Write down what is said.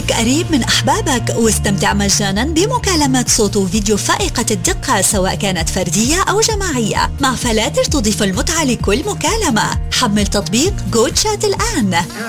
خليك قريب من أحبابك واستمتع مجانا بمكالمات صوت وفيديو فائقة الدقة سواء كانت فردية أو جماعية. مع فلاتر تضيف المتعة لكل مكالمة. حمل تطبيق جو تشات الآن.